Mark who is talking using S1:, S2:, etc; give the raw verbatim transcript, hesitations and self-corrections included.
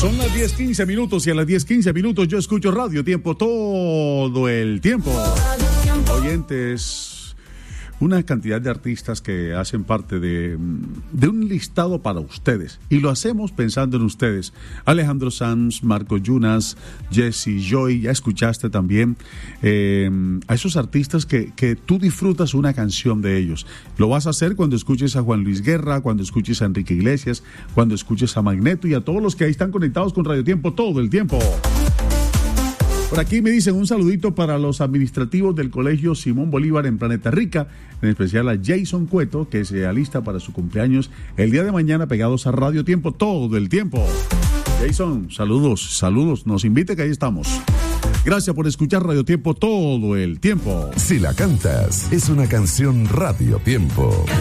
S1: Son las diez quince minutos y a las diez quince minutos yo escucho Radio Tiempo todo el tiempo. Oyentes, una cantidad de artistas que hacen parte de, de un listado para ustedes. Y lo hacemos pensando en ustedes. Alejandro Sanz, Marco Yunas, Jesse Joy, ya escuchaste también eh, a esos artistas que, que tú disfrutas una canción de ellos. Lo vas a hacer cuando escuches a Juan Luis Guerra, cuando escuches a Enrique Iglesias, cuando escuches a Magneto y a todos los que ahí están conectados con Radio Tiempo todo el tiempo. Por aquí me dicen un saludito para los administrativos del Colegio Simón Bolívar en Planeta Rica, en especial a Jason Cueto, que se alista para su cumpleaños el día de mañana, pegados a Radio Tiempo todo el tiempo. Jason, saludos, saludos, nos invite que ahí estamos. Gracias por escuchar Radio Tiempo todo el tiempo.
S2: Si la cantas, es una canción Radio Tiempo.